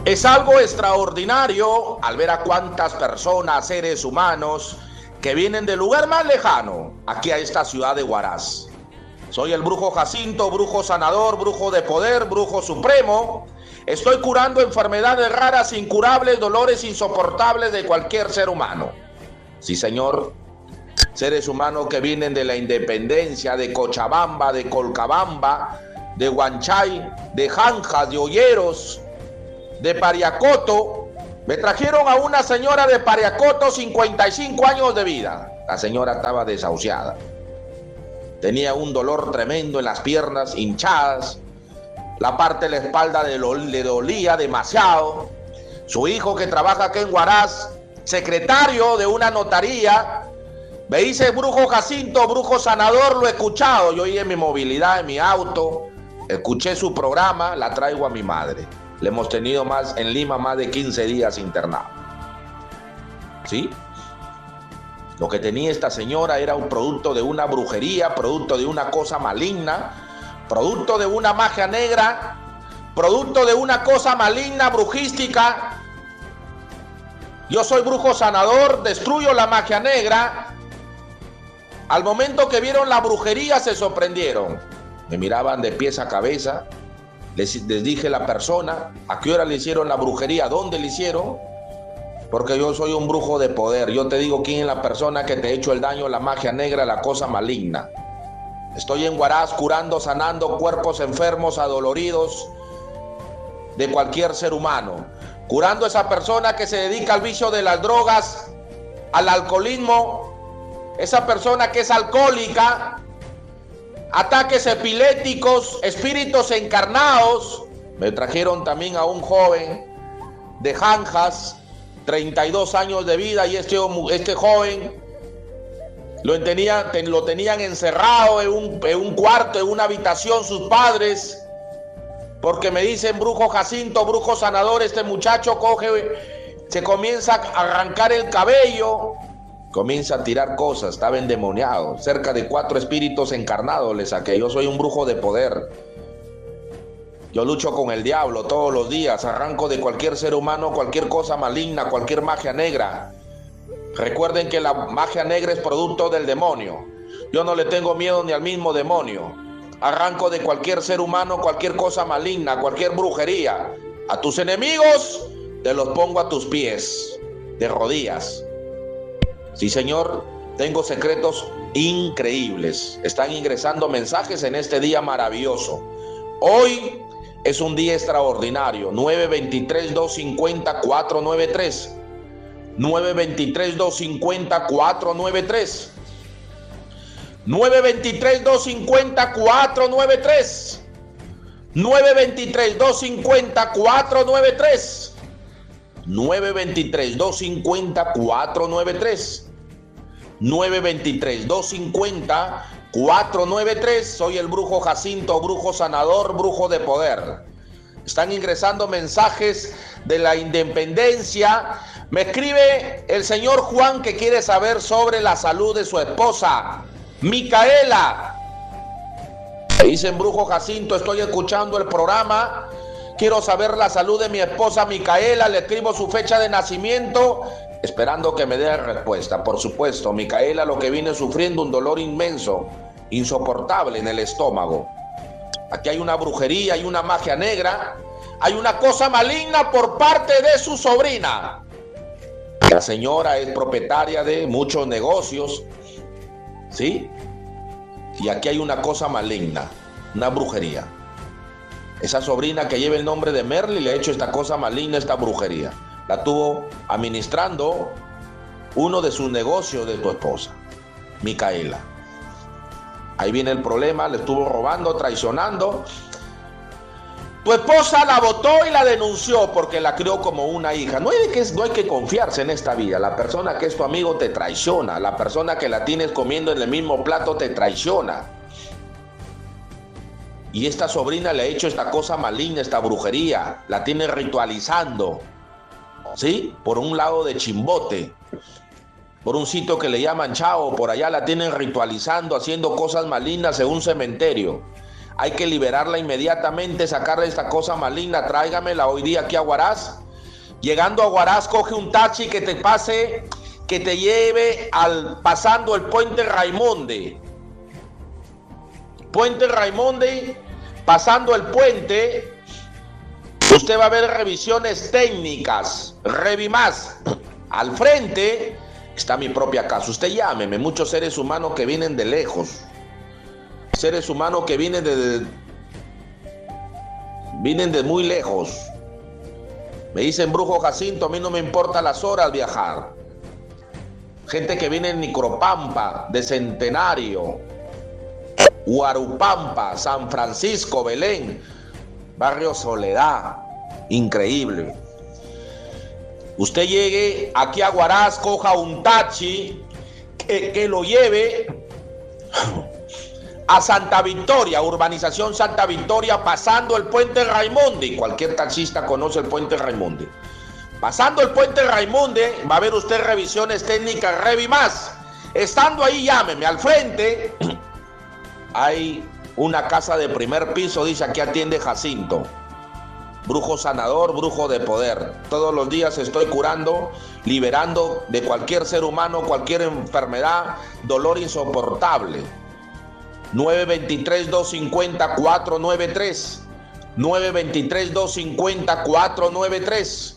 Es algo extraordinario al ver a cuántas personas, seres humanos, que vienen del lugar más lejano, aquí a esta ciudad de Huaraz. Soy el brujo Jacinto, brujo sanador, brujo de poder, brujo supremo. Estoy curando enfermedades raras, incurables, dolores insoportables de cualquier ser humano. Sí, señor. Seres humanos que vienen de la Independencia, de Cochabamba, de Colcabamba, de Huanchay, de Janjas, de Olleros, de Pariacoto. Me trajeron a una señora de Pariacoto, 55 años de vida. La señora estaba desahuciada. Tenía un dolor tremendo en las piernas, hinchadas. La parte de la espalda le dolía demasiado. Su hijo, que trabaja aquí en Huaraz, secretario de una notaría, me dice: brujo Jacinto, brujo sanador, lo he escuchado. Yo en mi movilidad, en mi auto, escuché su programa, la traigo a mi madre. Le hemos tenido en Lima más de 15 días internado. ¿Sí? Lo que tenía esta señora era un producto de una brujería, producto de una cosa maligna, producto de una magia negra, producto de una cosa maligna, brujística. Yo soy brujo sanador, destruyo la magia negra. Al momento que vieron la brujería se sorprendieron. Me miraban de pies a cabeza. Les dije la persona, ¿a qué hora le hicieron la brujería? ¿Dónde le hicieron? Porque yo soy un brujo de poder. Yo te digo quién es la persona que te ha hecho el daño, la magia negra, la cosa maligna. Estoy en Huaraz curando, sanando cuerpos enfermos, adoloridos de cualquier ser humano. Curando a esa persona que se dedica al vicio de las drogas, al alcoholismo, esa persona que es alcohólica, ataques epilépticos, espíritus encarnados. Me trajeron también a un joven de Janjas, 32 años de vida, y este joven lo tenían encerrado en un cuarto, en una habitación, sus padres, porque me dicen: brujo Jacinto, brujo sanador, este muchacho se comienza a arrancar el cabello, comienza a tirar cosas, estaba endemoniado. Cerca de 4 espíritus encarnados le saqué. Yo soy un brujo de poder. Yo lucho con el diablo todos los días, arranco de cualquier ser humano, cualquier cosa maligna, cualquier magia negra. Recuerden que la magia negra es producto del demonio. Yo no le tengo miedo ni al mismo demonio. Arranco de cualquier ser humano, cualquier cosa maligna, cualquier brujería. A tus enemigos te los pongo a tus pies, de rodillas. Sí, señor, tengo secretos increíbles. Están ingresando mensajes en este día maravilloso. Hoy es un día extraordinario. 923-250-493. 923-250-493. 923-250-493. 923-250-493. 923-250-493. 923-250-493. Soy el brujo Jacinto, brujo sanador, brujo de poder. Están ingresando mensajes de la Independencia. Me escribe el señor Juan, que quiere saber sobre la salud de su esposa, Micaela. Me dicen: brujo Jacinto, estoy escuchando el programa, quiero saber la salud de mi esposa Micaela. Le escribo su fecha de nacimiento, esperando que me dé respuesta. Por supuesto, Micaela lo que viene sufriendo un dolor inmenso, insoportable en el estómago. Aquí hay una brujería, hay una magia negra, hay una cosa maligna por parte de su sobrina. La señora es propietaria de muchos negocios, ¿sí? Y aquí hay una cosa maligna, una brujería. Esa sobrina que lleva el nombre de Merly le ha hecho esta cosa maligna, esta brujería. La tuvo administrando uno de sus negocios de tu esposa, Micaela. Ahí viene el problema, le estuvo robando, traicionando. Tu esposa la votó y la denunció porque la crió como una hija. No hay que confiarse en esta vida. La persona que es tu amigo te traiciona. La persona que la tienes comiendo en el mismo plato te traiciona. Y esta sobrina le ha hecho esta cosa maligna, esta brujería. La tiene ritualizando, ¿sí? Por un lado de Chimbote, por un sitio que le llaman Chao, por allá la tienen ritualizando, haciendo cosas malignas en un cementerio. hay que liberarla inmediatamente, sacarle esta cosa maligna, tráigamela hoy día aquí a Huaraz. Llegando a Huaraz, coge un taxi que te pase, que te lleve pasando el Puente Raimonde. Puente Raimonde, pasando el puente, usted va a ver revisiones técnicas, Revimás. Al frente está mi propia casa. Usted llámeme, muchos seres humanos que vienen de lejos. Seres humanos que vienen de muy lejos. Me dicen, brujo Jacinto, a mí no me importa las horas viajar. Gente que viene en Nicropampa, de Centenario, Huarupampa, San Francisco, Belén, Barrio Soledad, increíble. Usted llegue aquí a Huaraz, coja un taxi que lo lleve a Santa Victoria, urbanización Santa Victoria, pasando el Puente Raimonde. Cualquier taxista conoce el Puente Raimonde. Pasando el Puente Raimonde, va a ver usted revisiones técnicas, Revimás. Estando ahí, llámeme. Al frente hay una casa de primer piso, dice, aquí atiende Jacinto. Brujo sanador, brujo de poder. Todos los días estoy curando, liberando de cualquier ser humano, cualquier enfermedad, dolor insoportable. 923-250-493. 923-250-493.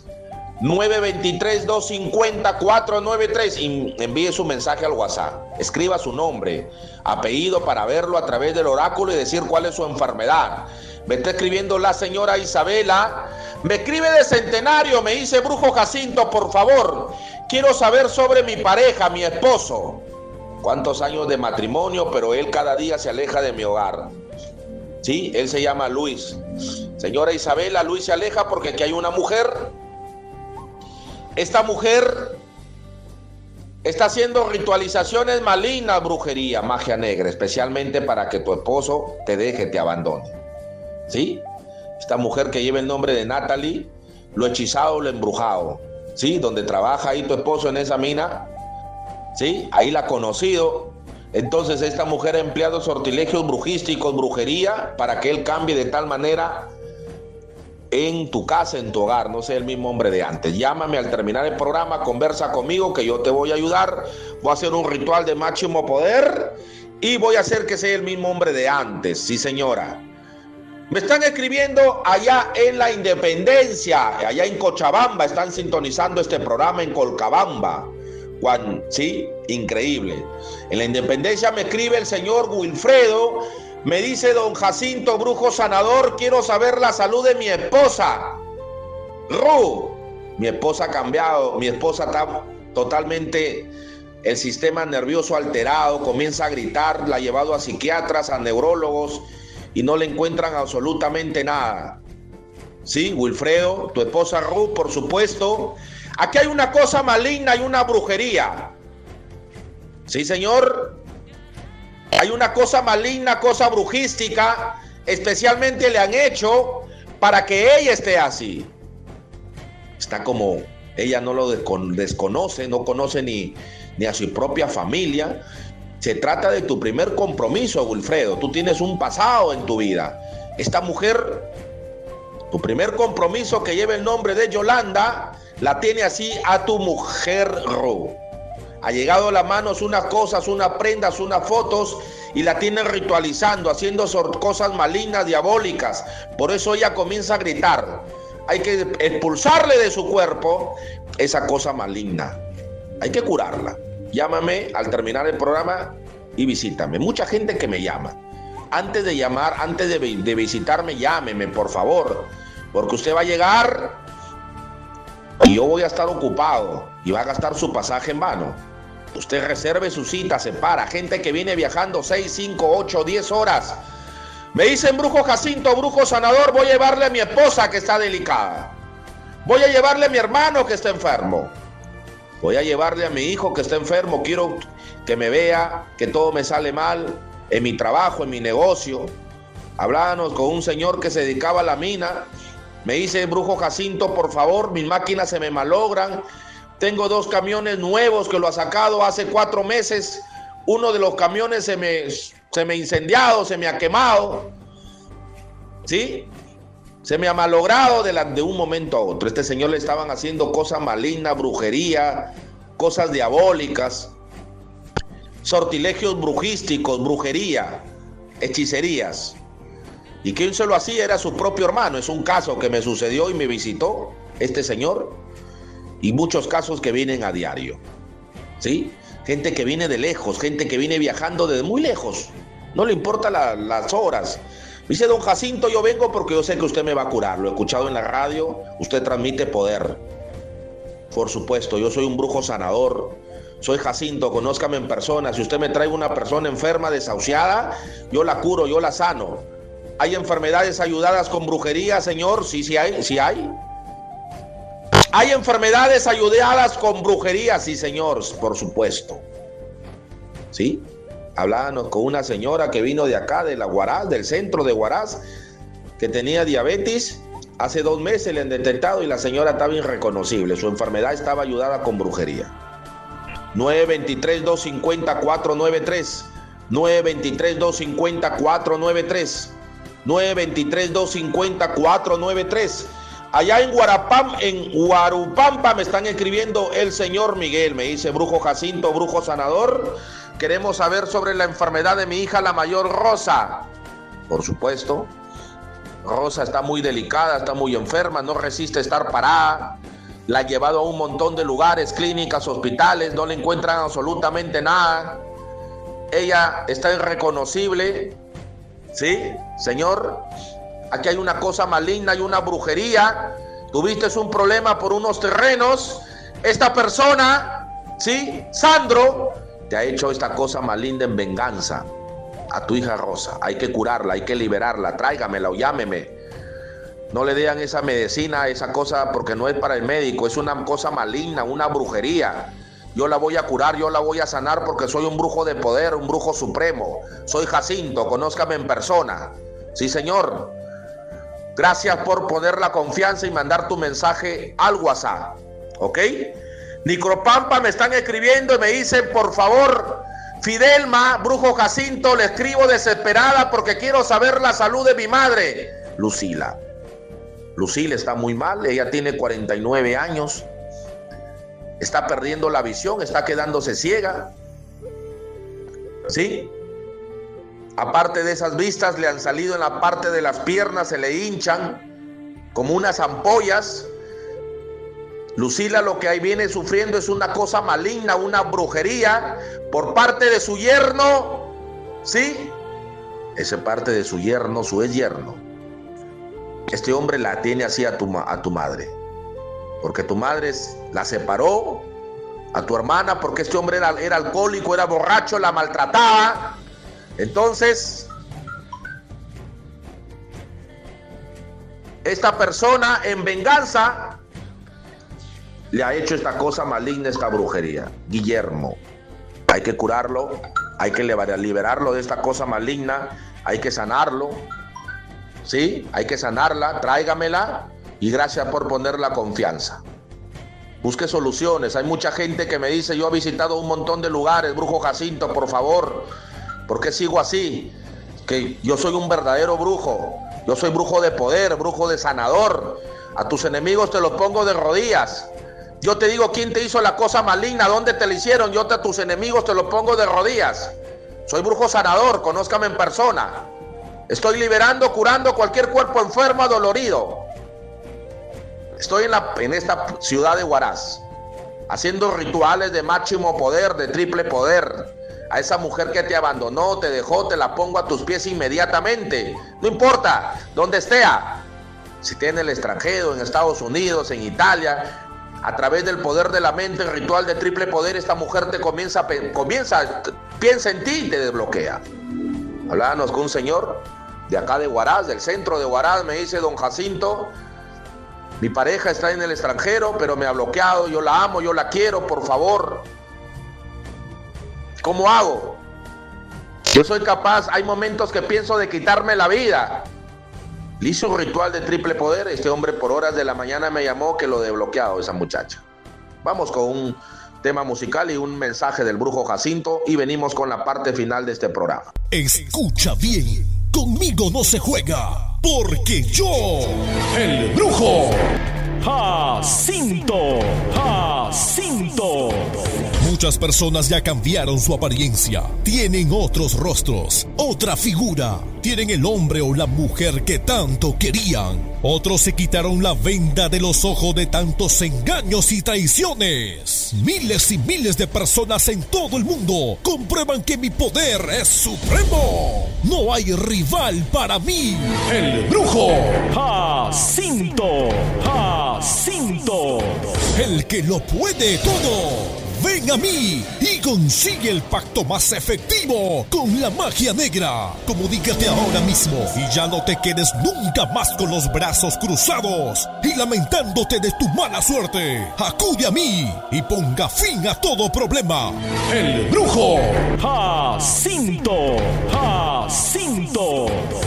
923-250-493. Y envíe su mensaje al WhatsApp. Escriba su nombre, apellido para verlo a través del oráculo y decir cuál es su enfermedad. Me está escribiendo la señora Isabela. Me escribe de Centenario, me dice, brujo Jacinto, por favor, quiero saber sobre mi pareja, mi esposo. ¿Cuántos años de matrimonio? Pero él cada día se aleja de mi hogar. Sí, él se llama Luis. Señora Isabela, Luis se aleja porque aquí hay una mujer. Esta mujer está haciendo ritualizaciones malignas, brujería, magia negra, especialmente para que tu esposo te deje, te abandone. ¿Sí? Esta mujer que lleva el nombre de Natalie, lo hechizado, lo embrujado. ¿Sí? Donde trabaja ahí tu esposo en esa mina. ¿Sí? Ahí la ha conocido. Entonces esta mujer ha empleado sortilegios brujísticos, brujería, para que él cambie de tal manera en tu casa, en tu hogar, no sea el mismo hombre de antes. Llámame al terminar el programa, conversa conmigo que yo te voy a ayudar. Voy a hacer un ritual de máximo poder y voy a hacer que sea el mismo hombre de antes. Sí, señora. Me están escribiendo allá en la Independencia, allá en Cochabamba, están sintonizando este programa en Colcabamba. Juan, sí, increíble. En la Independencia me escribe el señor Wilfredo, me dice, don Jacinto, brujo sanador, quiero saber la salud de mi esposa. Mi esposa ha cambiado, mi esposa está totalmente, el sistema nervioso alterado, comienza a gritar, la ha llevado a psiquiatras, a neurólogos y no le encuentran absolutamente nada. Sí, Wilfredo, tu esposa Ruth, por supuesto. Aquí hay una cosa maligna y una brujería. Sí, señor. Hay una cosa maligna, cosa brujística, especialmente le han hecho para que ella esté así. Está como, ella no lo desconoce, no conoce ni a su propia familia. Se trata de tu primer compromiso, Wilfredo. Tú tienes un pasado en tu vida. Esta mujer, tu primer compromiso que lleva el nombre de Yolanda, la tiene así a tu mujer, Ru. Ha llegado a las manos unas cosas, unas prendas, unas fotos y la tienen ritualizando, haciendo cosas malignas, diabólicas. Por eso ella comienza a gritar. Hay que expulsarle de su cuerpo esa cosa maligna. Hay que curarla. Llámame al terminar el programa y visítame. Mucha gente que me llama. Antes de llamar, antes de visitarme, llámeme, por favor. Porque usted va a llegar y yo voy a estar ocupado y va a gastar su pasaje en vano. Usted reserve su cita, se para. Gente que viene viajando 6, 5, 8, 10 horas. Me dicen, brujo Jacinto, brujo sanador, voy a llevarle a mi esposa que está delicada. Voy a llevarle a mi hermano que está enfermo. Voy a llevarle a mi hijo que está enfermo. Quiero que me vea que todo me sale mal en mi trabajo, en mi negocio. Hablábamos con un señor que se dedicaba a la mina. Me dice, brujo Jacinto, por favor, mis máquinas se me malogran. Tengo 2 camiones nuevos que lo ha sacado hace 4 meses. Uno de los camiones se me ha incendiado, se me ha quemado. ¿Sí? Se me ha malogrado de un momento a otro. Este señor le estaban haciendo cosas malignas, brujería, cosas diabólicas, sortilegios brujísticos, brujería, hechicerías. Y quien se lo hacía era su propio hermano. Es un caso que me sucedió y me visitó este señor. Y muchos casos que vienen a diario. ¿Sí? Gente que viene de lejos, gente que viene viajando desde muy lejos. No le importa las horas. Dice: don Jacinto, yo vengo porque yo sé que usted me va a curar. Lo he escuchado en la radio, usted transmite poder. Por supuesto, yo soy un brujo sanador. Soy Jacinto, conózcame en persona. Si usted me trae una persona enferma, desahuciada, yo la curo, yo la sano. ¿Hay enfermedades ayudadas con brujería, señor? Sí, sí hay, sí hay. ¿Hay enfermedades ayudadas con brujería? Sí, señor, por supuesto. ¿Sí? Hablábamos con una señora que vino de acá, de la Huaraz, del centro de Huaraz, que tenía diabetes. Hace 2 meses le han detectado y la señora estaba irreconocible. Su enfermedad estaba ayudada con brujería. 923-250-493. 923-250-493. 923-250-493. Allá en Huarupampa me están escribiendo el señor Miguel. Me dice: brujo Jacinto, brujo sanador, queremos saber sobre la enfermedad de mi hija, la mayor Rosa. Por supuesto. Rosa está muy delicada, está muy enferma, no resiste estar parada. La han llevado a un montón de lugares, clínicas, hospitales, no le encuentran absolutamente nada. Ella está irreconocible. ¿Sí, señor? Aquí hay una cosa maligna, hay una brujería. Tuviste un problema por unos terrenos. Esta persona, ¿sí? Sandro, te ha hecho esta cosa maligna en venganza a tu hija Rosa. Hay que curarla, hay que liberarla. Tráigamela o llámeme. No le den esa medicina, esa cosa, porque no es para el médico. Es una cosa maligna, una brujería. Yo la voy a curar, yo la voy a sanar porque soy un brujo de poder, un brujo supremo. Soy Jacinto, conózcame en persona. Sí, señor. Gracias por poner la confianza y mandar tu mensaje al WhatsApp. ¿Ok? Nicropampa me están escribiendo y me dicen: por favor, Fidelma, brujo Jacinto, le escribo desesperada porque quiero saber la salud de mi madre. Lucila está muy mal, ella tiene 49 años. Está perdiendo la visión, está quedándose ciega. ¿Sí? Aparte de esas vistas, le han salido en la parte de las piernas, se le hinchan como unas ampollas. Lucila lo que ahí viene sufriendo es una cosa maligna, una brujería por parte de su yerno. ¿Sí? Esa parte de su yerno, su ex yerno. Este hombre la tiene así a tu madre. Porque tu madre la separó, a tu hermana, porque este hombre era alcohólico, era borracho, la maltrataba. Entonces, esta persona en venganza le ha hecho esta cosa maligna, esta brujería. Guillermo, hay que curarlo, hay que liberarlo de esta cosa maligna, hay que sanarlo. ¿Sí? Hay que sanarla, tráigamela. Y gracias por poner la confianza. Busque soluciones. Hay mucha gente que me dice: yo he visitado un montón de lugares, brujo Jacinto, por favor, ¿por qué sigo así? Que yo soy un verdadero brujo. Yo soy brujo de poder, brujo de sanador. A tus enemigos te los pongo de rodillas. Yo te digo quién te hizo la cosa maligna, dónde te la hicieron. Yo a tus enemigos te los pongo de rodillas. Soy brujo sanador, conózcame en persona. Estoy liberando, curando cualquier cuerpo enfermo, dolorido. Estoy en esta ciudad de Huaraz, haciendo rituales de máximo poder, de triple poder. A esa mujer que te abandonó, te dejó, te la pongo a tus pies inmediatamente. No importa dónde esté. Si esté en el extranjero, en Estados Unidos, en Italia, a través del poder de la mente, el ritual de triple poder, esta mujer te piensa en ti y te desbloquea. Hablábamos con un señor de acá de Huaraz, del centro de Huaraz. Me dice: don Jacinto, mi pareja está en el extranjero, pero me ha bloqueado. Yo la amo, yo la quiero, por favor. ¿Cómo hago? Yo soy capaz, hay momentos que pienso de quitarme la vida. Le hice un ritual de triple poder. Este hombre por horas de la mañana me llamó que lo he desbloqueado esa muchacha. Vamos con un tema musical y un mensaje del brujo Jacinto y venimos con la parte final de este programa. Escucha bien, conmigo no se juega. porque yo, el brujo Jacinto. Muchas personas ya cambiaron su apariencia. Tienen otros rostros, otra figura. Tienen el hombre o la mujer que tanto querían. Otros se quitaron la venda de los ojos de tantos engaños y traiciones. Miles y miles de personas en todo el mundo comprueban que mi poder es supremo. No hay rival para mí, el brujo Jacinto. el que lo puede todo. Ven a mí y consigue el pacto más efectivo con la magia negra. Comunícate ahora mismo y ya no te quedes nunca más con los brazos cruzados y lamentándote de tu mala suerte. Acude a mí y ponga fin a todo problema. El brujo Jacinto.